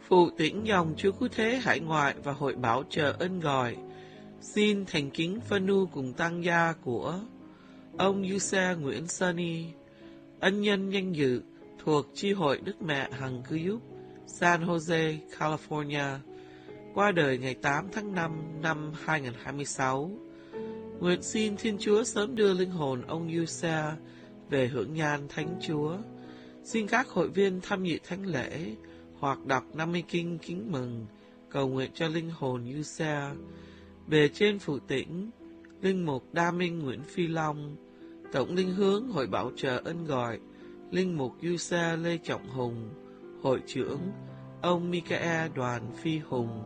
Phụ tĩnh dòng Chúa Cứu Thế hải ngoại và Hội Bảo trợ ơn gọi, xin thành kính phân nu cùng tăng gia của ông Giuse Nguyễn Sunny, ân nhân danh dự thuộc chi hội Đức Mẹ Hằng Cứu Giúp, San Jose, California, qua đời ngày 8 tháng 5 năm 2026. Nguyện xin Thiên Chúa sớm đưa linh hồn ông Giuse về hưởng nhan Thánh Chúa. Xin các hội viên tham dự thánh lễ hoặc đọc 50 kinh kính mừng, cầu nguyện cho linh hồn Giuse. Về trên phụ tĩnh, linh mục Đa Minh Nguyễn Phi Long, tổng linh hướng Hội Bảo trợ ơn gọi, linh mục Giuse Lê Trọng Hùng, hội trưởng ông Michael Đoàn Phi Hùng.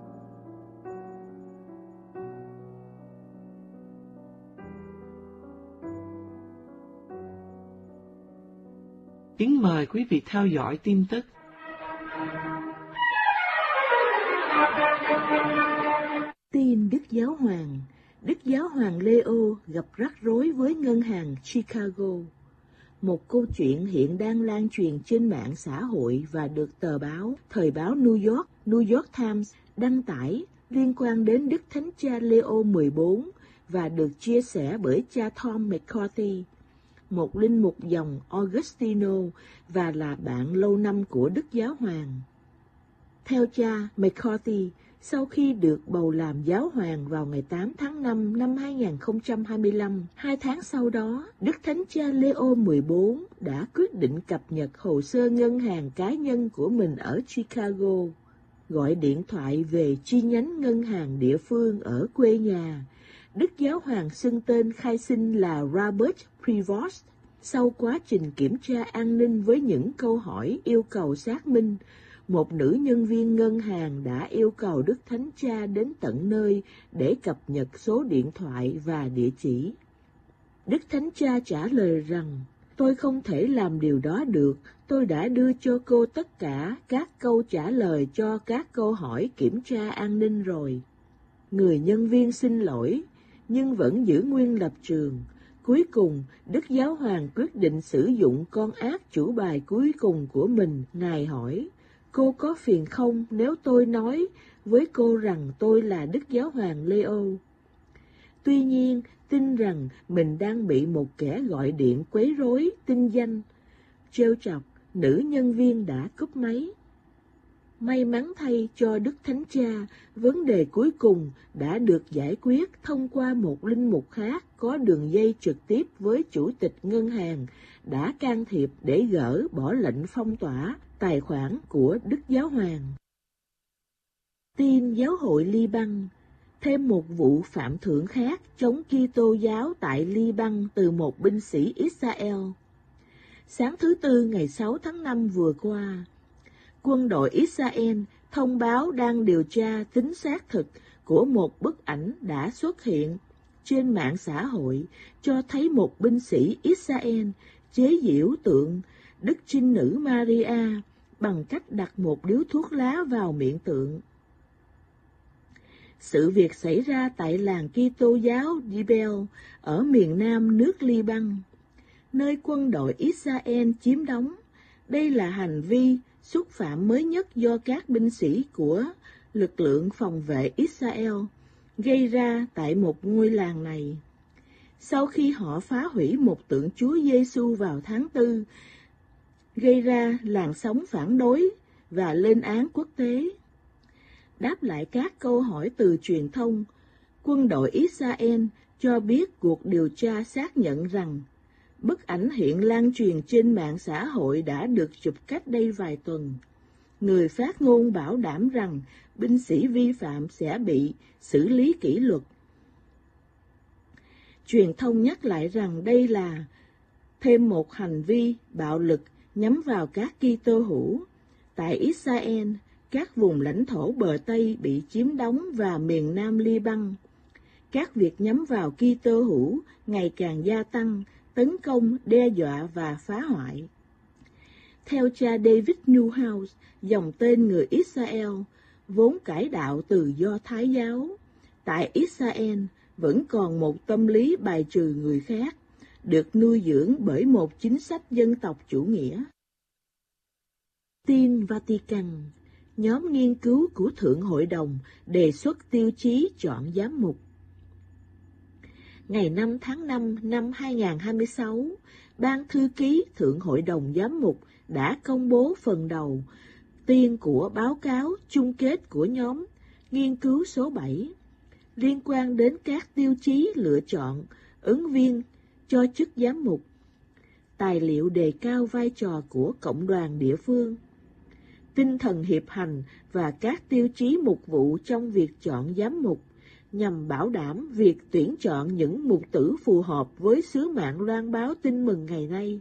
Kính mời quý vị theo dõi tin tức. Tin Đức Giáo Hoàng Leo gặp rắc rối với ngân hàng Chicago. Một câu chuyện hiện đang lan truyền trên mạng xã hội và được thời báo New York Times đăng tải liên quan đến Đức Thánh Cha Leo XIV và được chia sẻ bởi cha Tom McCarthy, một linh mục dòng Augustino và là bạn lâu năm của Đức Giáo Hoàng. Theo cha McCarthy, sau khi được bầu làm giáo hoàng vào ngày 8 tháng 5 năm 2025, 2 tháng sau đó, Đức Thánh Cha Leo XIV đã quyết định cập nhật hồ sơ ngân hàng cá nhân của mình ở Chicago, gọi điện thoại về chi nhánh ngân hàng địa phương ở quê nhà. Đức Giáo Hoàng xưng tên khai sinh là Robert Prevost. Sau quá trình kiểm tra an ninh với những câu hỏi yêu cầu xác minh, một nữ nhân viên ngân hàng đã yêu cầu Đức Thánh Cha đến tận nơi để cập nhật số điện thoại và địa chỉ. Đức Thánh Cha trả lời rằng, tôi không thể làm điều đó được, tôi đã đưa cho cô tất cả các câu trả lời cho các câu hỏi kiểm tra an ninh rồi. Người nhân viên xin lỗi, nhưng vẫn giữ nguyên lập trường. Cuối cùng, Đức Giáo Hoàng quyết định sử dụng con ác chủ bài cuối cùng của mình. Ngài hỏi, cô có phiền không nếu tôi nói với cô rằng tôi là Đức Giáo Hoàng Leo? Tuy nhiên, tin rằng mình đang bị một kẻ gọi điện quấy rối, tinh danh. Trêu chọc, nữ nhân viên đã cúp máy. May mắn thay cho Đức Thánh Cha, vấn đề cuối cùng đã được giải quyết thông qua một linh mục khác có đường dây trực tiếp với chủ tịch ngân hàng, đã can thiệp để gỡ bỏ lệnh phong tỏa tài khoản của Đức Giáo Hoàng. Tin Giáo hội Liban, thêm một vụ phạm thượng khác chống Kitô giáo tại Liban từ một binh sĩ Israel. Sáng thứ Tư ngày 6 tháng 5 vừa qua, quân đội Israel thông báo đang điều tra tính xác thực của một bức ảnh đã xuất hiện trên mạng xã hội cho thấy một binh sĩ Israel chế giễu tượng Đức Trinh Nữ Maria bằng cách đặt một điếu thuốc lá vào miệng tượng. Sự việc xảy ra tại làng Kitô giáo Dibel ở miền nam nước Liban, nơi quân đội Israel chiếm đóng. Đây là hành vi xúc phạm mới nhất do các binh sĩ của lực lượng phòng vệ Israel gây ra tại một ngôi làng này. Sau khi họ phá hủy một tượng Chúa Giêsu vào tháng 4, gây ra làn sóng phản đối và lên án quốc tế. Đáp lại các câu hỏi từ truyền thông, quân đội Israel cho biết cuộc điều tra xác nhận rằng bức ảnh hiện lan truyền trên mạng xã hội đã được chụp cách đây vài tuần. Người phát ngôn bảo đảm rằng binh sĩ vi phạm sẽ bị xử lý kỷ luật. Truyền thông nhắc lại rằng đây là thêm một hành vi bạo lực nhắm vào các Kitô hữu. Tại Israel, các vùng lãnh thổ bờ Tây bị chiếm đóng và miền nam Liban, các việc nhắm vào Kitô hữu ngày càng gia tăng, tấn công, đe dọa và phá hoại. Theo cha David Newhouse, dòng tên người Israel, vốn cải đạo từ Do Thái giáo, tại Israel vẫn còn một tâm lý bài trừ người khác, được nuôi dưỡng bởi một chính sách dân tộc chủ nghĩa. Tin Vatican, nhóm nghiên cứu của Thượng Hội đồng đề xuất tiêu chí chọn giám mục. Ngày 5 tháng 5 năm 2026, Ban Thư ký Thượng Hội đồng Giám mục đã công bố phần đầu tiên của báo cáo chung kết của nhóm nghiên cứu số 7 liên quan đến các tiêu chí lựa chọn ứng viên cho chức giám mục. Tài liệu đề cao vai trò của cộng đoàn địa phương, tinh thần hiệp hành và các tiêu chí mục vụ trong việc chọn giám mục, nhằm bảo đảm việc tuyển chọn những mục tử phù hợp với sứ mạng loan báo tin mừng ngày nay.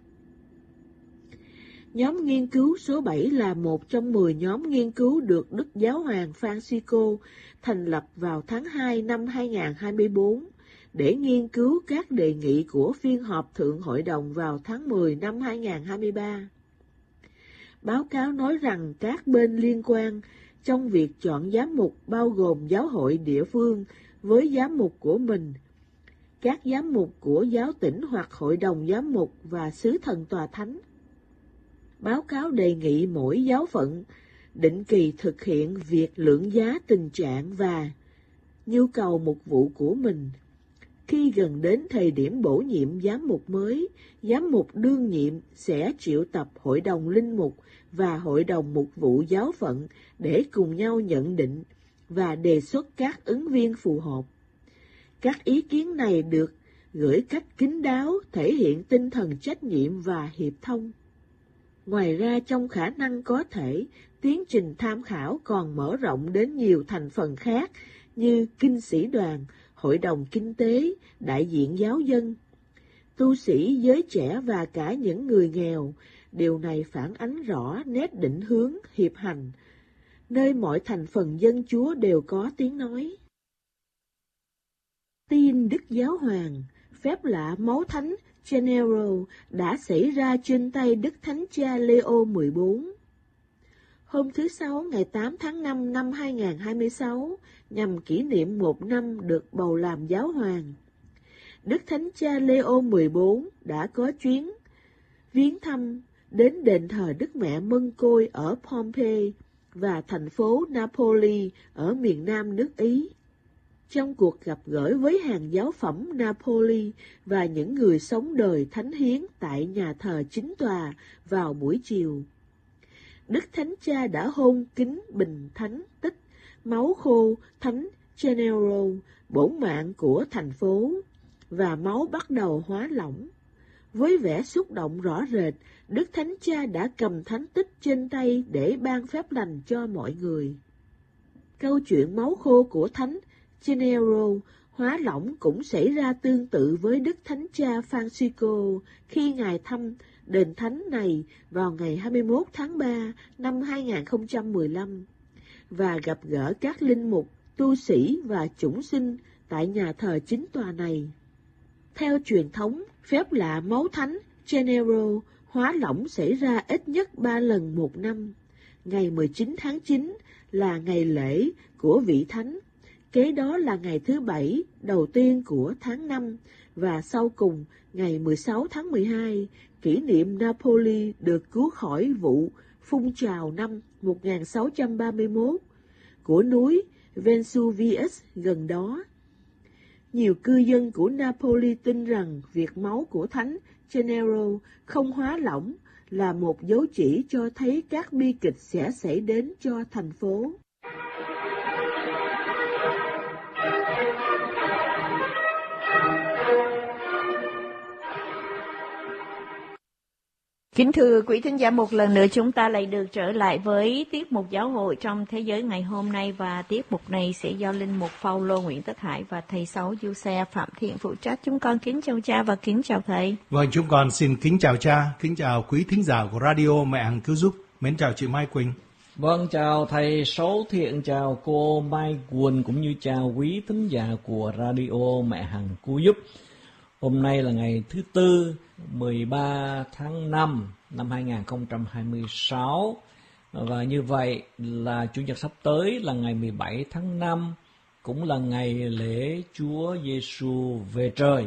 Nhóm nghiên cứu số 7 là một trong 10 nhóm nghiên cứu được Đức Giáo hoàng Francisco thành lập vào tháng 2 năm 2024 để nghiên cứu các đề nghị của phiên họp Thượng Hội đồng vào tháng 10 năm 2023. Báo cáo nói rằng các bên liên quan trong việc chọn giám mục bao gồm giáo hội địa phương với giám mục của mình, các giám mục của giáo tỉnh hoặc hội đồng giám mục và sứ thần tòa thánh. Báo cáo đề nghị mỗi giáo phận định kỳ thực hiện việc lượng giá tình trạng và nhu cầu mục vụ của mình. Khi gần đến thời điểm bổ nhiệm giám mục mới, giám mục đương nhiệm sẽ triệu tập hội đồng linh mục và hội đồng mục vụ giáo phận để cùng nhau nhận định và đề xuất các ứng viên phù hợp. Các ý kiến này được gửi cách kín đáo, thể hiện tinh thần trách nhiệm và hiệp thông. Ngoài ra, trong khả năng có thể, tiến trình tham khảo còn mở rộng đến nhiều thành phần khác như kinh sĩ đoàn, hội đồng kinh tế, đại diện giáo dân, tu sĩ, giới trẻ và cả những người nghèo. Điều này phản ánh rõ nét định hướng hiệp hành, nơi mọi thành phần dân Chúa đều có tiếng nói. Tin Đức Giáo Hoàng, phép lạ máu thánh General đã xảy ra trên tay Đức Thánh Cha Leo 14. Hôm thứ Sáu ngày 8 tháng 5 năm 2026, nhằm kỷ niệm 1 năm được bầu làm giáo hoàng, Đức Thánh Cha Leo 14 đã có chuyến viếng thăm đến đền thờ Đức Mẹ Mân Côi ở Pompeii và thành phố Napoli ở miền nam nước Ý. Trong cuộc gặp gỡ với hàng giáo phẩm Napoli và những người sống đời thánh hiến tại nhà thờ chính tòa vào buổi chiều, Đức Thánh Cha đã hôn kính bình thánh tích máu khô Thánh General, bổn mạng của thành phố, và máu bắt đầu hóa lỏng. Với vẻ xúc động rõ rệt, Đức Thánh Cha đã cầm thánh tích trên tay để ban phép lành cho mọi người. Câu chuyện máu khô của Thánh General hóa lỏng cũng xảy ra tương tự với Đức Thánh Cha Francisco khi Ngài thăm đền thánh này vào ngày 21 tháng 3 năm 2015 và gặp gỡ các linh mục, tu sĩ và chủng sinh tại nhà thờ chính tòa này. Theo truyền thống, phép lạ máu thánh General hóa lỏng xảy ra ít nhất 3 lần một năm. Ngày 19 tháng 9 là ngày lễ của vị thánh, kế đó là ngày thứ Bảy đầu tiên của tháng 5, và sau cùng ngày 16 tháng 12, kỷ niệm Napoli được cứu khỏi vụ phun trào năm 1631 của núi Vesuvius gần đó. Nhiều cư dân của Napoli tin rằng việc máu của Thánh General không hóa lỏng là một dấu chỉ cho thấy các bi kịch sẽ xảy đến cho thành phố. Kính thưa quý thính giả, một lần nữa chúng ta lại được trở lại với tiết mục giáo hội trong thế giới ngày hôm nay, và tiết mục này sẽ do linh mục Phaolô Nguyễn Tất Hải và thầy Sáu Du-xe Phạm Thiện phụ trách. Chúng con kính chào cha và kính chào thầy. Vâng, chúng con xin kính chào cha, kính chào quý thính giả của Radio Mẹ Hằng Cứu Giúp. Mến chào chị Mai Quỳnh. Vâng, chào thầy Sáu Thiện, chào cô Mai Quỳnh cũng như chào quý thính giả của Radio Mẹ Hằng Cứu Giúp. Hôm nay là ngày thứ Tư, 13 tháng 5 năm 2026, và như vậy là Chủ nhật sắp tới là ngày 17 tháng 5, cũng là ngày lễ Chúa Giêsu về trời.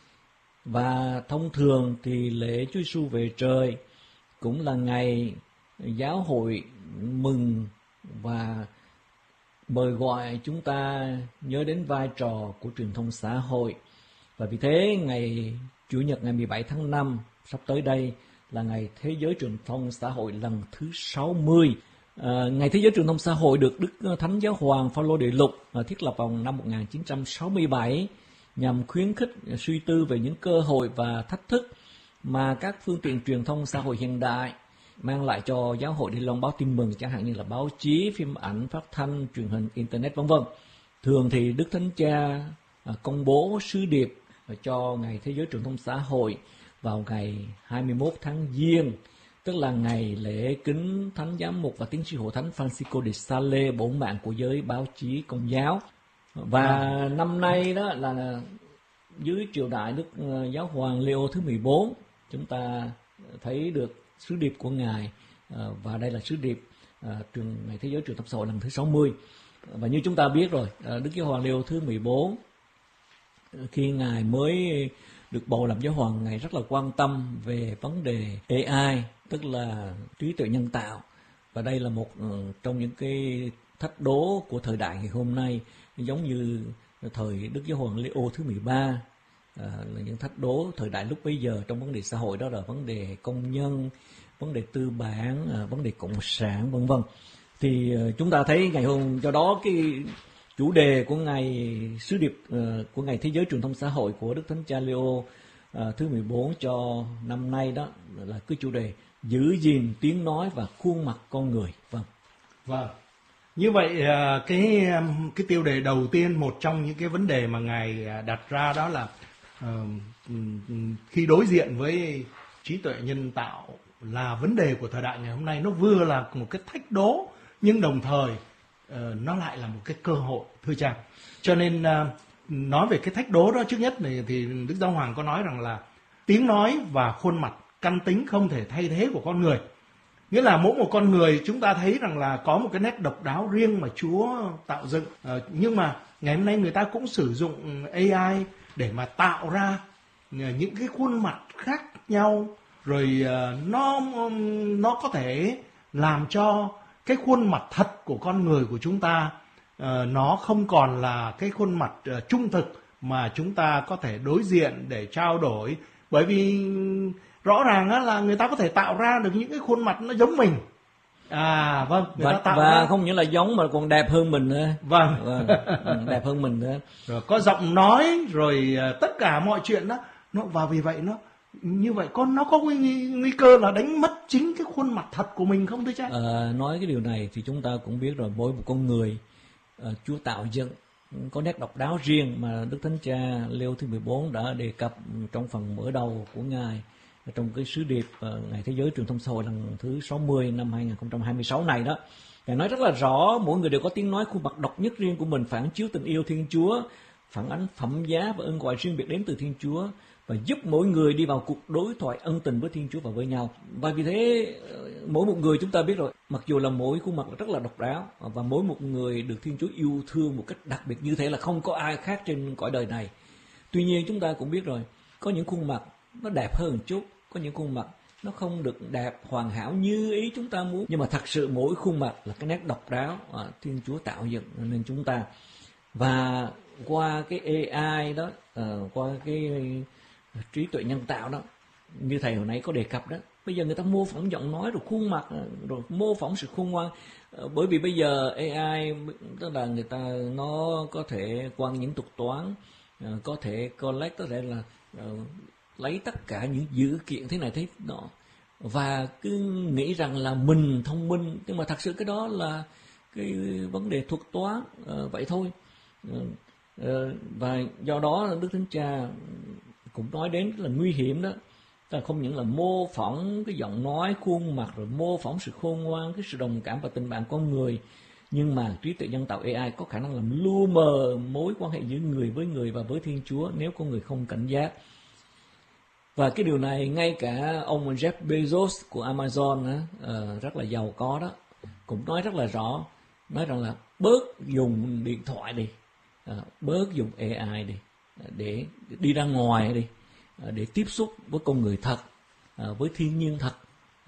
Và thông thường thì lễ Chúa Giêsu về trời cũng là ngày giáo hội mừng và mời gọi chúng ta nhớ đến vai trò của truyền thông xã hội. Và vì thế ngày Chủ nhật ngày 17 tháng 5 sắp tới đây là ngày Thế giới truyền thông xã hội lần thứ 60. Ngày Thế giới truyền thông xã hội được Đức Thánh Giáo Hoàng Phaolô Đệ Lục thiết lập vào năm 1967 nhằm khuyến khích suy tư về những cơ hội và thách thức mà các phương tiện truyền thông xã hội hiện đại mang lại cho giáo hội để loan báo tin mừng, chẳng hạn như là báo chí, phim ảnh, phát thanh, truyền hình, internet vân vân. Thường thì Đức Thánh Cha công bố sứ điệp cho ngày Thế giới truyền thông xã hội vào ngày 21 tháng Giêng, tức là ngày lễ kính Thánh Giám mục và Tiến sĩ Hội Thánh Francisco de Sales, bổn mạng của giới báo chí Công giáo. Và năm nay đó là dưới triều đại Đức Giáo Hoàng Leo thứ 14, chúng ta thấy được sứ điệp của Ngài, và đây là sứ điệp ngày Thế giới truyền thông xã hội lần thứ 60. Và như chúng ta biết rồi, Đức Giáo Hoàng Leo thứ 14 khi Ngài mới được bầu làm giáo hoàng, Ngài rất là quan tâm về vấn đề AI, tức là trí tuệ nhân tạo. Và đây là một trong những cái thách đố của thời đại ngày hôm nay, giống như thời Đức Giáo Hoàng Leo thứ 13, là những thách đố thời đại lúc bấy giờ trong vấn đề xã hội, đó là vấn đề công nhân, vấn đề tư bản, vấn đề cộng sản vân vân. Thì chúng ta thấy ngày hôm do đó cái chủ đề của ngày sứ điệp của ngày Thế giới truyền thông xã hội của Đức Thánh Cha Leo thứ 14 cho năm nay đó là cái chủ đề giữ gìn tiếng nói và khuôn mặt con người. Vâng. Như vậy cái tiêu đề đầu tiên, một trong những cái vấn đề mà Ngài đặt ra đó là khi đối diện với trí tuệ nhân tạo là vấn đề của thời đại ngày hôm nay, nó vừa là một cái thách đố nhưng đồng thời nó lại là một cái cơ hội, thưa cha. Cho nên nói về cái thách đố đó, trước nhất này thì Đức Giáo Hoàng có nói rằng là tiếng nói và khuôn mặt căn tính không thể thay thế của con người. Nghĩa là mỗi một con người chúng ta thấy rằng là có một cái nét độc đáo riêng mà Chúa tạo dựng. Nhưng mà ngày hôm nay người ta cũng sử dụng AI để mà tạo ra những cái khuôn mặt khác nhau, rồi nó có thể làm cho cái khuôn mặt thật của con người của chúng ta nó không còn là cái khuôn mặt trung thực mà chúng ta có thể đối diện để trao đổi. Bởi vì rõ ràng là người ta có thể tạo ra được những cái khuôn mặt nó giống mình. Vâng, người ta tạo và ra. không những là giống mà còn đẹp hơn mình nữa. Vâng. Đẹp hơn mình nữa. Rồi có giọng nói, rồi tất cả mọi chuyện đó. Và vì vậy nó như vậy nó có nguy cơ là đánh mất chính cái khuôn mặt thật của mình không thưa cha? Nói cái điều này thì chúng ta cũng biết rồi, mỗi một con người Chúa tạo dựng có nét độc đáo riêng mà Đức Thánh Cha Leo thứ 14 đã đề cập trong phần mở đầu của Ngài trong cái sứ điệp ngày Thế giới truyền thông xã hội lần thứ 60 năm 2026 này đó. Ngài nói rất là rõ, mỗi người đều có tiếng nói khuôn mặt độc nhất riêng của mình, phản chiếu tình yêu Thiên Chúa, phản ánh phẩm giá và ơn gọi riêng biệt đến từ Thiên Chúa, và giúp mỗi người đi vào cuộc đối thoại ân tình với Thiên Chúa và với nhau. Và vì thế mỗi một người chúng ta biết rồi, mặc dù là mỗi khuôn mặt rất là độc đáo và mỗi một người được Thiên Chúa yêu thương một cách đặc biệt như thế là không có ai khác trên cõi đời này. Tuy nhiên chúng ta cũng biết rồi, có những khuôn mặt nó đẹp hơn một chút, có những khuôn mặt nó không được đẹp hoàn hảo như ý chúng ta muốn, nhưng mà thật sự mỗi khuôn mặt là cái nét độc đáo Thiên Chúa tạo dựng nên chúng ta. Và qua cái AI đó, qua cái trí tuệ nhân tạo đó, như thầy hồi nãy có đề cập đó, bây giờ người ta mô phỏng giọng nói rồi khuôn mặt rồi mô phỏng sự khôn ngoan. Bởi vì bây giờ AI tức là người ta nó có thể qua những thuật toán, có thể collect, có thể là lấy tất cả những dữ kiện thế này thế nọ và cứ nghĩ rằng là mình thông minh, nhưng mà thật sự cái đó là cái vấn đề thuật toán vậy thôi. Và do đó Đức Thánh Cha cũng nói đến là nguy hiểm đó, ta không những là mô phỏng cái giọng nói, khuôn mặt, rồi mô phỏng sự khôn ngoan, cái sự đồng cảm và tình bạn con người, nhưng mà trí tuệ nhân tạo AI có khả năng làm lu mờ mối quan hệ giữa người với người và với Thiên Chúa nếu con người không cảnh giác. Và cái điều này ngay cả ông Jeff Bezos của Amazon rất là giàu có đó cũng nói rất là rõ, nói rằng là bớt dùng điện thoại đi, bớt dùng AI đi, để đi ra ngoài đi, để tiếp xúc với con người thật, với thiên nhiên thật,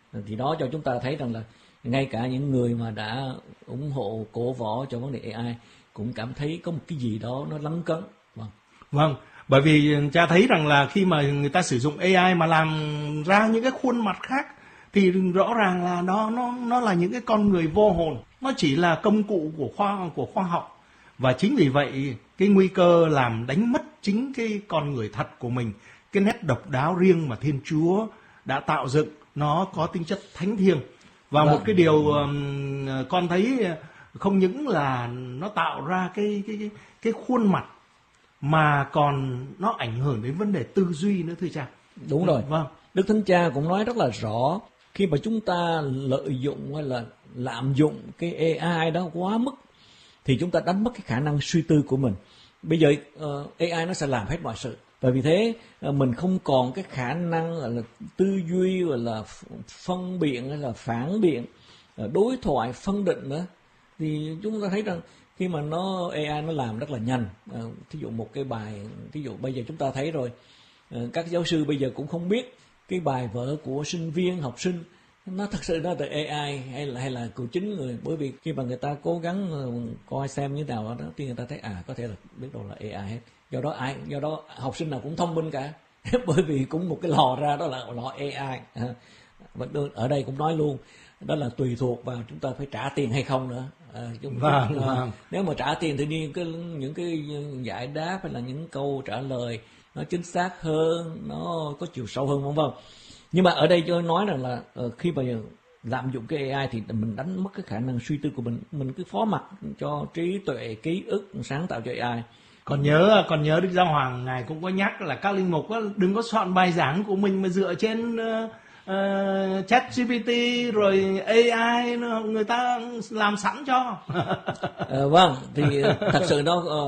Thì đó cho chúng ta thấy rằng là ngay cả những người mà đã ủng hộ cổ võ cho vấn đề AI cũng cảm thấy có một cái gì đó nó lấn cấn. Vâng, bởi vì cha thấy rằng là khi mà người ta sử dụng AI mà làm ra những cái khuôn mặt khác thì rõ ràng là nó là những cái con người vô hồn, nó chỉ là công cụ của khoa học. Và chính vì vậy cái nguy cơ làm đánh mất chính cái con người thật của mình, cái nét độc đáo riêng mà Thiên Chúa đã tạo dựng, nó có tính chất thánh thiêng. Và một cái điều con thấy không những là nó tạo ra cái khuôn mặt mà còn nó ảnh hưởng đến vấn đề tư duy nữa thưa cha. Đúng rồi. Vâng. Đức Thánh Cha cũng nói rất là rõ, khi mà chúng ta lợi dụng hay là lạm dụng cái AI đó quá mức thì chúng ta đánh mất cái khả năng suy tư của mình. Bây giờ AI nó sẽ làm hết mọi sự. Và vì thế mình không còn cái khả năng là tư duy hoặc là phân biện hay là phản biện, đối thoại, phân định nữa. Thì chúng ta thấy rằng khi mà AI nó làm rất là nhanh. Thí dụ một cái bài, thí dụ bây giờ chúng ta thấy rồi, các giáo sư bây giờ cũng không biết cái bài vở của sinh viên, học sinh nó thật sự nó từ AI hay là của chính người. Bởi vì khi mà người ta cố gắng coi xem như nào đó thì người ta thấy có thể là biết đâu là AI hết. Do đó học sinh nào cũng thông minh cả. Bởi vì cũng một cái lò ra đó là lò AI. Và ở đây cũng nói luôn, đó là tùy thuộc vào chúng ta phải trả tiền hay không nữa. Vâng. Nếu mà trả tiền thì những cái giải đáp hay là những câu trả lời nó chính xác hơn, nó có chiều sâu hơn, vân vân. Nhưng mà ở đây tôi nói rằng là khi mà lạm dụng cái AI thì mình đánh mất cái khả năng suy tư của mình cứ phó mặc cho trí tuệ, ký ức sáng tạo cho AI. Còn nhớ Đức Giáo Hoàng ngài cũng có nhắc là các linh mục đừng có soạn bài giảng của mình mà dựa trên ChatGPT rồi AI người ta làm sẵn cho. Vâng, thì thật sự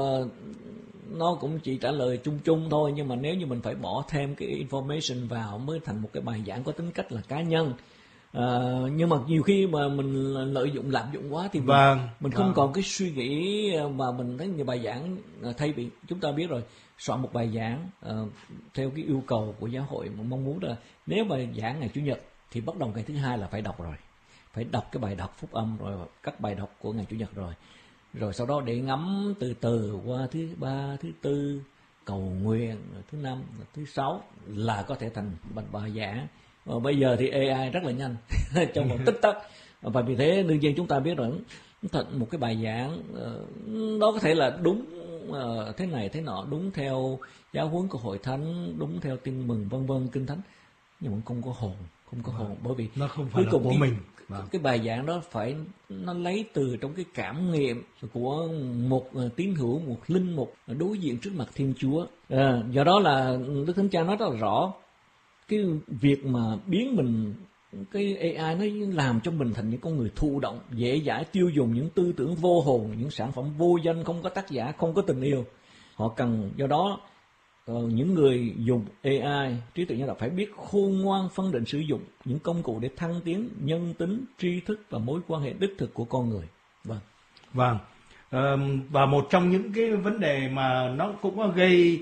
nó cũng chỉ trả lời chung chung thôi, nhưng mà nếu như mình phải bỏ thêm cái information vào mới thành một cái bài giảng có tính cách là cá nhân. Nhưng mà nhiều khi mà mình lợi dụng, lạm dụng quá thì mình không còn cái suy nghĩ mà mình thấy nhiều bài giảng, thay vì chúng ta biết rồi, soạn một bài giảng theo cái yêu cầu của giáo hội mà mong muốn là nếu mà giảng ngày Chủ nhật thì bắt đầu ngày thứ hai là phải đọc rồi, phải đọc cái bài đọc phúc âm rồi các bài đọc của ngày Chủ nhật rồi sau đó để ngắm từ từ qua thứ ba, thứ tư, cầu nguyện, thứ năm, thứ sáu là có thể thành bài giảng. Bây giờ thì AI rất là nhanh trong một tích tắc, và vì thế đương nhiên chúng ta biết rằng thật một cái bài giảng đó có thể là đúng thế này thế nọ, đúng theo giáo huấn của hội thánh, đúng theo tin mừng vân vân kinh thánh, nhưng mà không có hồn, bởi vì nó không phải là của mình. Cái bài giảng đó nó lấy từ trong cái cảm nghiệm của một tín hữu, một linh mục đối diện trước mặt Thiên Chúa. Do đó là Đức Thánh Cha nói rất là rõ, cái việc mà biến mình, cái AI nó làm cho mình thành những con người thụ động, dễ dãi tiêu dùng những tư tưởng vô hồn, những sản phẩm vô danh, không có tác giả, không có tình yêu. Họ cần, do đó những người dùng AI, trí tuệ nhân tạo phải biết khôn ngoan phân định sử dụng những công cụ để thăng tiến nhân tính, tri thức và mối quan hệ đích thực của con người. Vâng. Và một trong những cái vấn đề mà nó cũng có gây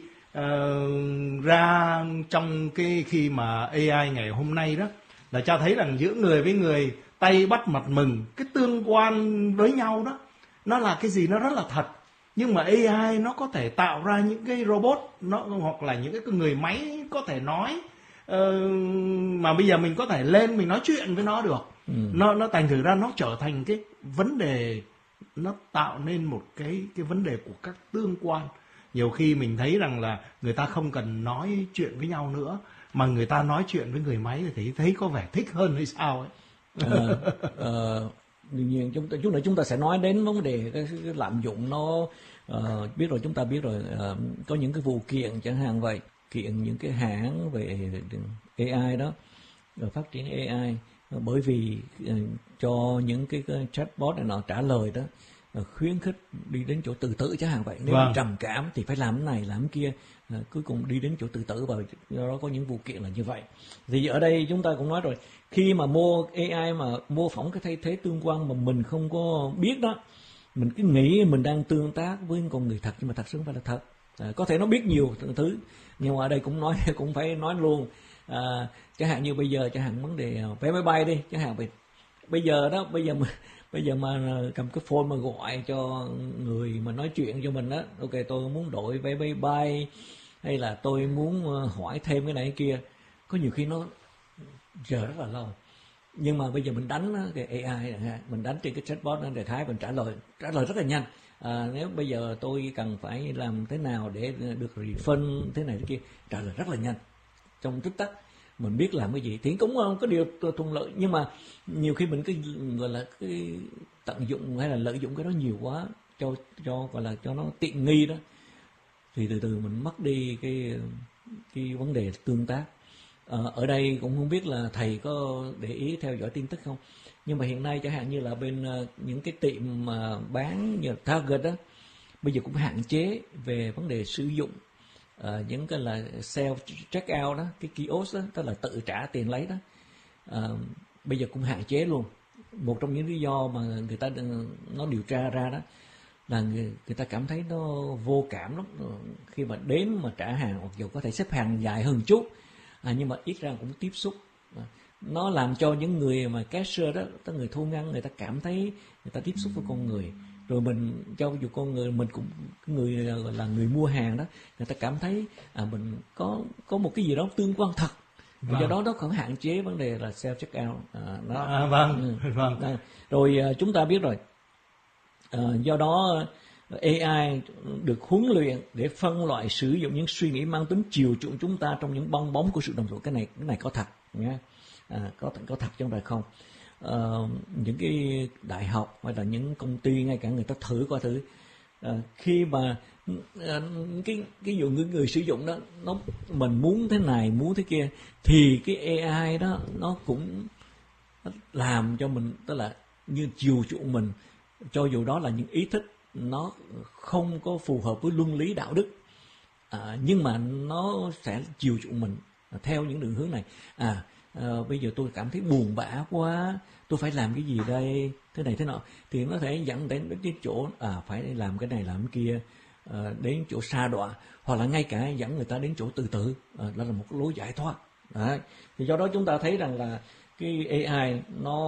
ra trong cái khi mà AI ngày hôm nay đó là cha thấy rằng giữa người với người, tay bắt mặt mừng, cái tương quan với nhau đó nó là cái gì nó rất là thật. Nhưng mà AI nó có thể tạo ra những cái robot hoặc là những cái người máy có thể nói mà bây giờ mình có thể lên mình nói chuyện với nó được. Nó thành thử ra nó trở thành cái vấn đề, nó tạo nên một cái vấn đề của các tương quan. Nhiều khi mình thấy rằng là người ta không cần nói chuyện với nhau nữa mà người ta nói chuyện với người máy thì thấy có vẻ thích hơn hay sao ấy. Đương nhiên chúng ta sẽ nói đến vấn đề cái lạm dụng nó biết rồi, chúng ta biết rồi, có những cái vụ kiện chẳng hạn vậy, kiện những cái hãng về AI đó, rồi phát triển AI bởi vì cho những cái chatbot này nọ trả lời đó, khuyến khích đi đến chỗ tự tử chẳng hạn vậy. Nếu trầm cảm thì phải làm cái này làm cái kia, cuối cùng đi đến chỗ tự tử, và do đó có những vụ kiện là như vậy. Thì ở đây chúng ta cũng nói rồi, khi mà mua AI mà mô phỏng cái thay thế tương quan mà mình không có biết đó, mình cứ nghĩ mình đang tương tác với con người thật, nhưng mà thật sự không phải là thật. Có thể nó biết nhiều thứ, nhưng mà ở đây cũng phải nói luôn, Chẳng hạn như bây giờ, chẳng hạn vấn đề vé máy bay đi, chẳng hạn bây giờ mà cầm cái phone mà gọi cho người mà nói chuyện cho mình đó, ok tôi muốn đổi vé máy bay hay là tôi muốn hỏi thêm cái này cái kia, có nhiều khi nó chờ rất là lâu. Nhưng mà bây giờ mình đánh cái AI này, mình đánh trên cái chatbot để Thái mình trả lời rất là nhanh. Nếu bây giờ tôi cần phải làm thế nào để được refund thế này thế kia, trả lời rất là nhanh, trong tích tắc mình biết làm cái gì. Thì cũng có điều thuận lợi, nhưng mà nhiều khi mình cái gọi là cái tận dụng hay là lợi dụng cái đó nhiều quá, cho gọi là cho nó tiện nghi đó, thì từ từ mình mất đi cái vấn đề tương tác. Ở đây cũng không biết là thầy có để ý theo dõi tin tức không, nhưng mà hiện nay chẳng hạn như là bên những cái tiệm mà bán như Target đó, bây giờ cũng hạn chế về vấn đề sử dụng những cái là self check out đó, cái kiosk đó, tức là tự trả tiền lấy đó, bây giờ cũng hạn chế luôn. Một trong những lý do mà người ta nó điều tra ra đó là người ta cảm thấy nó vô cảm lắm khi mà đến mà trả hàng, mặc dù có thể xếp hàng dài hơn chút, nhưng mà ít ra cũng tiếp xúc. Nó làm cho những người mà cashier đó, tức người thu ngân, người ta cảm thấy người ta tiếp xúc với con người. Rồi mình cho dù con người mình cũng người gọi là người mua hàng đó, người ta cảm thấy mình có một cái gì đó tương quan thật. Do đó nó cũng hạn chế vấn đề là self check out. Vâng. Rồi chúng ta biết rồi, do đó AI được huấn luyện để phân loại sử dụng những suy nghĩ mang tính chiều chuộng chúng ta trong những bong bóng của sự đồng thuận. Cái này có thật nhé, có thật chứ không phải không. Những cái đại học hay là những công ty, ngay cả người ta thử qua thử, khi mà cái dụ người sử dụng đó, mình muốn thế này muốn thế kia, thì cái AI đó nó cũng làm cho mình, tức là như chiều chuộng mình, cho dù đó là những ý thích nó không có phù hợp với luân lý đạo đức, nhưng mà nó sẽ chiều chuộng mình theo những đường hướng này. Bây giờ tôi cảm thấy buồn bã quá, tôi phải làm cái gì đây, thế này thế nọ, thì nó thể dẫn đến cái chỗ phải làm cái này làm cái kia, đến chỗ sa đọa, hoặc là ngay cả dẫn người ta đến chỗ tự tử, đó là một lối giải thoát. Đấy. Thì do đó chúng ta thấy rằng là cái AI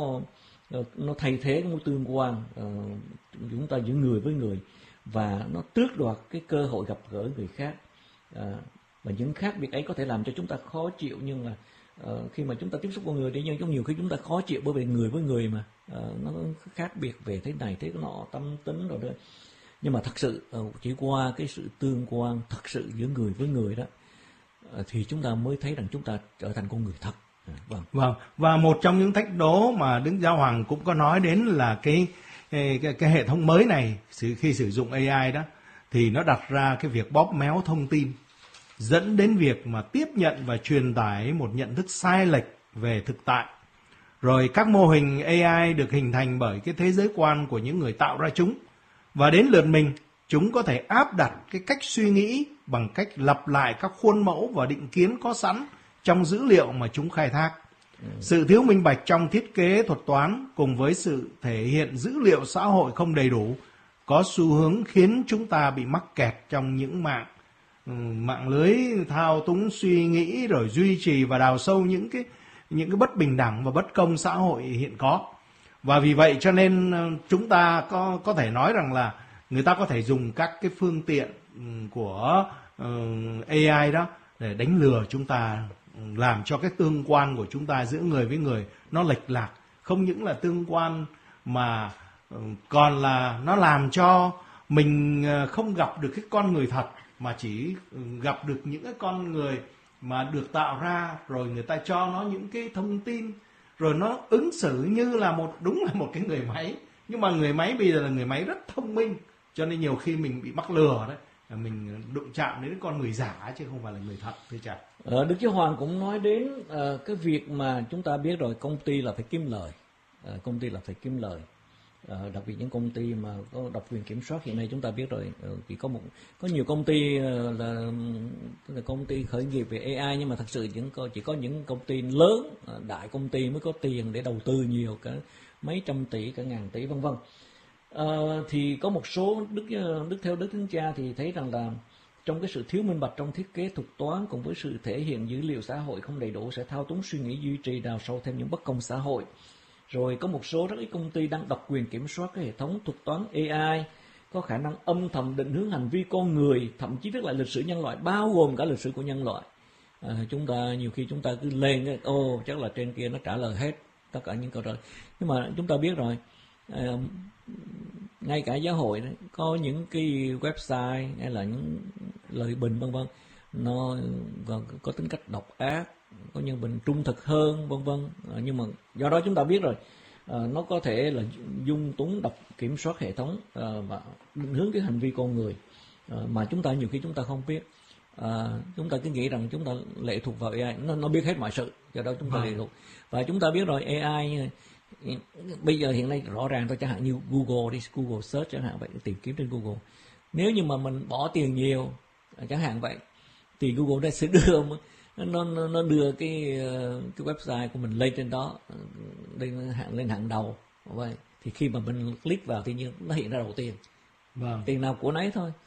nó thay thế cái mối tương quan chúng ta giữa người với người, và nó tước đoạt cái cơ hội gặp gỡ người khác, và những khác biệt ấy có thể làm cho chúng ta khó chịu. Nhưng mà khi mà chúng ta tiếp xúc con người, nhưng trong nhiều khi chúng ta khó chịu bởi vì người với người mà nó khác biệt về thế này thế nọ, tâm tính rồi đó. Nhưng mà thật sự chỉ qua cái sự tương quan thật sự giữa người với người đó, thì chúng ta mới thấy rằng chúng ta trở thành con người thật. Vâng. Và một trong những thách đố mà Đức Giáo Hoàng cũng có nói đến là cái hệ thống mới này, khi sử dụng AI đó, thì nó đặt ra cái việc bóp méo thông tin, dẫn đến việc mà tiếp nhận và truyền tải một nhận thức sai lệch về thực tại. Rồi các mô hình AI được hình thành bởi cái thế giới quan của những người tạo ra chúng, và đến lượt mình chúng có thể áp đặt cái cách suy nghĩ bằng cách lặp lại các khuôn mẫu và định kiến có sẵn trong dữ liệu mà chúng khai thác. Sự thiếu minh bạch trong thiết kế thuật toán cùng với sự thể hiện dữ liệu xã hội không đầy đủ có xu hướng khiến chúng ta bị mắc kẹt trong những mạng lưới thao túng suy nghĩ, rồi duy trì và đào sâu những cái bất bình đẳng và bất công xã hội hiện có. Và vì vậy cho nên chúng ta có thể nói rằng là người ta có thể dùng các cái phương tiện của AI đó để đánh lừa chúng ta, làm cho cái tương quan của chúng ta giữa người với người nó lệch lạc. Không những là tương quan mà còn là nó làm cho mình không gặp được cái con người thật, mà chỉ gặp được những cái con người mà được tạo ra, rồi người ta cho nó những cái thông tin, rồi nó ứng xử như là đúng là một cái người máy. Nhưng mà người máy bây giờ là người máy rất thông minh, cho nên nhiều khi mình bị mắc lừa đấy, mình đụng chạm đến con người giả chứ không phải là người thật, thưa cha. Đức Giáo Hoàng cũng nói đến cái việc mà chúng ta biết rồi, công ty là phải kiếm lời, đặc biệt những công ty mà có độc quyền kiểm soát hiện nay chúng ta biết rồi, chỉ có nhiều công ty là công ty khởi nghiệp về AI, nhưng mà thật sự chỉ có những công ty lớn, đại công ty mới có tiền để đầu tư nhiều, cả mấy trăm tỷ, cả ngàn tỷ vân vân. Thì có một số theo Đức Thánh Cha thì thấy rằng là trong cái sự thiếu minh bạch trong thiết kế thuật toán cùng với sự thể hiện dữ liệu xã hội không đầy đủ sẽ thao túng suy nghĩ, duy trì đào sâu thêm những bất công xã hội. Rồi có một số rất ít công ty đang độc quyền kiểm soát cái hệ thống thuật toán AI, có khả năng âm thầm định hướng hành vi con người, thậm chí viết lại lịch sử nhân loại, bao gồm cả lịch sử của nhân loại. Chúng ta nhiều khi chúng ta cứ lên chắc là trên kia nó trả lời hết tất cả những câu trả lời. Nhưng mà chúng ta biết rồi, ngay cả giáo hội đấy, có những cái website hay là những lời bình vân vân, nó có tính cách độc ác, có những bình trung thực hơn vân vân. Nhưng mà do đó chúng ta biết rồi, nó có thể là dung túng kiểm soát hệ thống và định hướng cái hành vi con người mà chúng ta nhiều khi chúng ta không biết. Chúng ta cứ nghĩ rằng chúng ta lệ thuộc vào AI, nó biết hết mọi sự, do đó chúng ta lệ thuộc. Và chúng ta biết rồi, AI bây giờ hiện nay rõ ràng thôi, chẳng hạn như Google search chẳng hạn vậy, tìm kiếm trên Google, nếu như mà mình bỏ tiền nhiều chẳng hạn vậy, thì Google sẽ đưa nó đưa cái website của mình lên trên đó, lên hạng đầu vậy. Thì khi mà mình click vào thì nó hiện ra đầu tiên. Tiền nào của nấy thôi.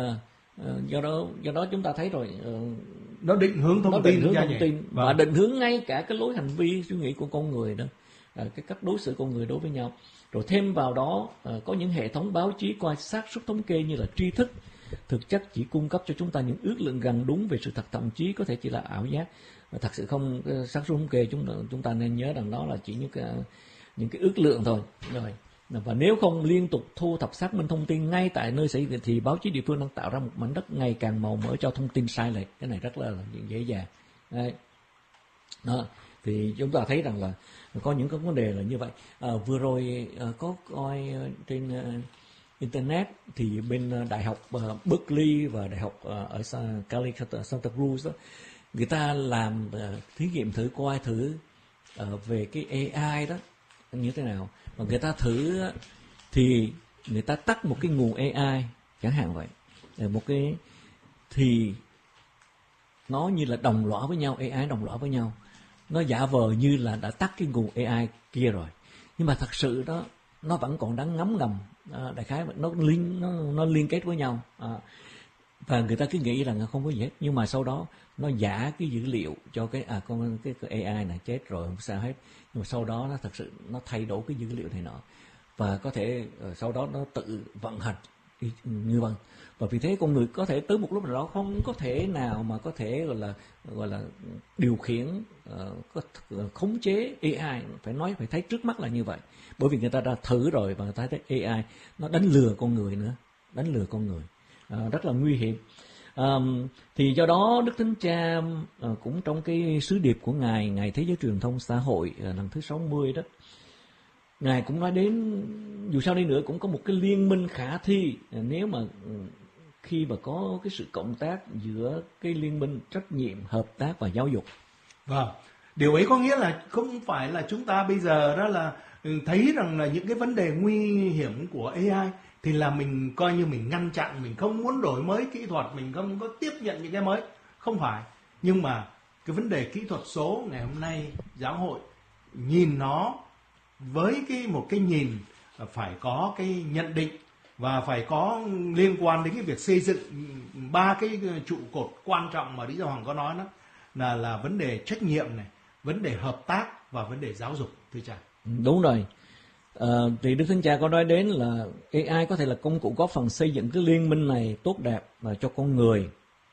Do đó chúng ta thấy rồi, nó định hướng thông tin và định hướng ngay cả cái lối hành vi suy nghĩ của con người đó, cái cách đối xử con người đối với nhau. Rồi thêm vào đó có những hệ thống báo chí coi xác suất thống kê như là tri thức, thực chất chỉ cung cấp cho chúng ta những ước lượng gần đúng về sự thật, thậm chí có thể chỉ là ảo giác. Thật sự không, xác suất thống kê chúng ta nên nhớ rằng đó là chỉ những cái ước lượng thôi. Rồi, và nếu không liên tục thu thập xác minh thông tin ngay tại nơi xảy ra thì báo chí địa phương đang tạo ra một mảnh đất ngày càng màu mỡ cho thông tin sai lệch. Cái này rất là dễ dàng. Đấy. Đó. Thì chúng ta thấy rằng là có những cái vấn đề là như vậy. Vừa rồi có coi trên internet thì bên đại học Berkeley và đại học ở Santa Cruz đó, người ta làm thí nghiệm coi thử về cái AI đó như thế nào. Và người ta thử thì người ta tắt một cái nguồn AI chẳng hạn vậy, một cái thì nó như là đồng lõa với nhau, AI đồng lõa với nhau, nó giả vờ như là đã tắt cái nguồn AI kia rồi, nhưng mà thật sự đó nó vẫn còn đang ngấm ngầm, đại khái nó liên kết với nhau, và người ta cứ nghĩ rằng không có gì hết, nhưng mà sau đó nó giả cái dữ liệu cho cái AI này chết rồi không sao hết, nhưng mà sau đó nó thật sự nó thay đổi cái dữ liệu này nọ, và có thể sau đó nó tự vận hành như vậy. Và vì thế con người có thể tới một lúc nào đó không có thể nào mà có thể gọi là điều khiển, khống chế AI, phải thấy trước mắt là như vậy, bởi vì người ta đã thử rồi và người ta thấy AI nó đánh lừa con người nữa, rất là nguy hiểm. Thì do đó Đức Thánh Cha cũng trong cái sứ điệp của Ngài, Ngày Thế giới Truyền thông Xã hội lần thứ 60 đó, Ngài cũng nói đến dù sao đi nữa cũng có một cái liên minh khả thi nếu mà khi mà có cái sự cộng tác giữa cái liên minh trách nhiệm, hợp tác và giáo dục. Vâng, điều ấy có nghĩa là không phải là chúng ta bây giờ đó là thấy rằng là những cái vấn đề nguy hiểm của AI thì là mình coi như mình ngăn chặn, mình không muốn đổi mới kỹ thuật, mình không có tiếp nhận những cái mới, không phải. Nhưng mà cái vấn đề kỹ thuật số ngày hôm nay giáo hội nhìn nó với một cái nhìn phải có cái nhận định và phải có liên quan đến cái việc xây dựng 3 cái trụ cột quan trọng mà Đức Giáo Hoàng có nói đó, là vấn đề trách nhiệm này, vấn đề hợp tác và vấn đề giáo dục, thưa cha. Đúng rồi. Thì Đức Thánh Cha có nói đến là AI có thể là công cụ góp phần xây dựng cái liên minh này tốt đẹp cho con người,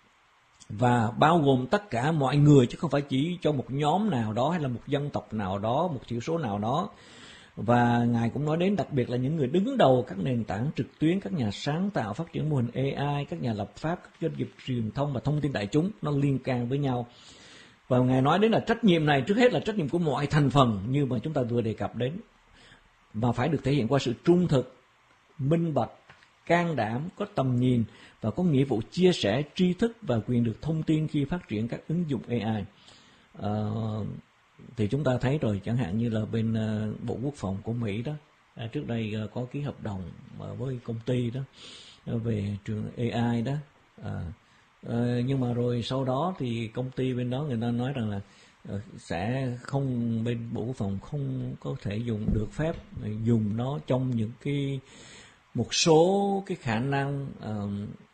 và bao gồm tất cả mọi người chứ không phải chỉ cho một nhóm nào đó hay là một dân tộc nào đó, một thiểu số nào đó. Và Ngài cũng nói đến đặc biệt là những người đứng đầu các nền tảng trực tuyến, các nhà sáng tạo phát triển mô hình AI, các nhà lập pháp, các doanh nghiệp truyền thông và thông tin đại chúng, nó liên can với nhau. Và Ngài nói đến là trách nhiệm này trước hết là trách nhiệm của mọi thành phần như mà chúng ta vừa đề cập đến, và phải được thể hiện qua sự trung thực, minh bạch, can đảm, có tầm nhìn và có nghĩa vụ chia sẻ tri thức và quyền được thông tin khi phát triển các ứng dụng AI. Thì chúng ta thấy rồi, chẳng hạn như là bên Bộ Quốc phòng của Mỹ đó, trước đây có ký hợp đồng với công ty đó về trường AI đó, nhưng mà rồi sau đó thì công ty bên đó người ta nói rằng là sẽ không, bên Bộ Quốc phòng không có thể được phép dùng nó trong những một số cái khả năng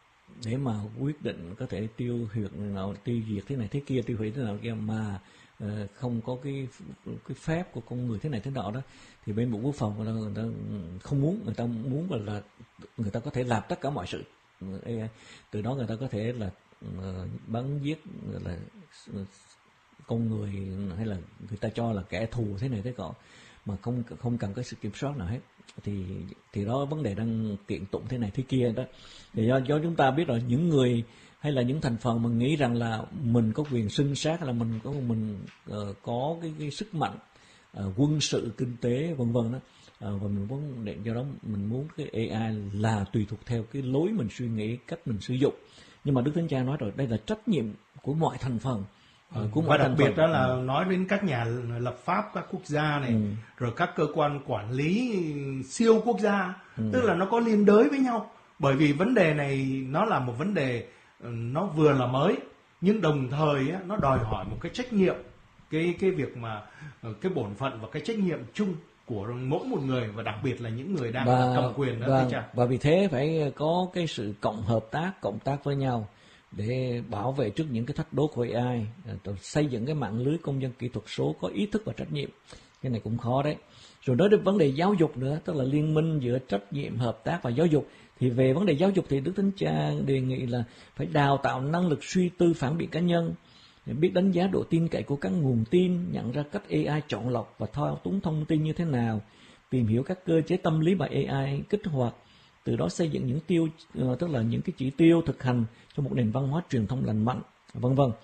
để mà quyết định có thể tiêu diệt thế này thế kia, tiêu hủy thế nào kia, mà không có cái phép của con người thế này thế nọ đó, thì bên Bộ Quốc phòng người ta không muốn, người ta muốn là người ta có thể làm tất cả mọi sự AI. Từ đó người ta có thể là bắn giết là con người, hay là người ta cho là kẻ thù thế này thế nọ, mà không cần cái sự kiểm soát nào hết. Thì đó vấn đề đang kiện tụng thế này thế kia đó. Thì do chúng ta biết rồi, những người hay là những thành phần mà nghĩ rằng là mình có quyền sinh sát, là mình có cái sức mạnh quân sự, kinh tế vân vân đó, và mình muốn do đó mình muốn cái AI là tùy thuộc theo cái lối mình suy nghĩ, cách mình sử dụng. Nhưng mà Đức Thánh Cha nói rồi, đây là trách nhiệm của mọi thành phần. Và đặc biệt đó là nói đến các nhà lập pháp các quốc gia này, rồi các cơ quan quản lý siêu quốc gia, tức là nó có liên đới với nhau. Bởi vì vấn đề này nó là một vấn đề nó vừa là mới, nhưng đồng thời á, nó đòi hỏi một cái trách nhiệm, cái việc mà cái bổn phận và cái trách nhiệm chung của mỗi một người, và đặc biệt là những người đang cầm quyền đó. Và vì thế phải có cái sự cộng tác với nhau để bảo vệ trước những cái thách đố của AI, xây dựng cái mạng lưới công dân kỹ thuật số có ý thức và trách nhiệm. Cái này cũng khó đấy. Rồi nói đến vấn đề giáo dục nữa, tức là liên minh giữa trách nhiệm, hợp tác và giáo dục. Thì về vấn đề giáo dục thì Đức Thánh Cha đề nghị là phải đào tạo năng lực suy tư phản biện cá nhân, biết đánh giá độ tin cậy của các nguồn tin, nhận ra cách AI chọn lọc và thao túng thông tin như thế nào, tìm hiểu các cơ chế tâm lý mà AI kích hoạt, từ đó xây dựng những tức là những cái chỉ tiêu thực hành cho một nền văn hóa truyền thông lành mạnh, vân vân.